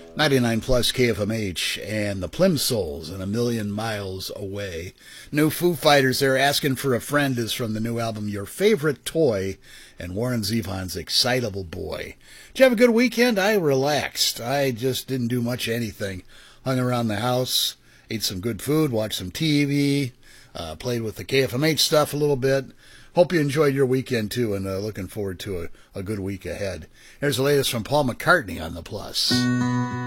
99 plus KFMH and the Plimsouls and A Million Miles Away. New Foo Fighters, they're asking for a friend is from the new album Your Favorite Toy and Warren Zevon's Excitable Boy. Did you have a good weekend? I relaxed. I just didn't do much of anything. Hung around the house, ate some good food, watched some TV, played with the KFMH stuff a little bit. Hope you enjoyed your weekend, too, and looking forward to a good week ahead. Here's the latest from Paul McCartney on the Plus.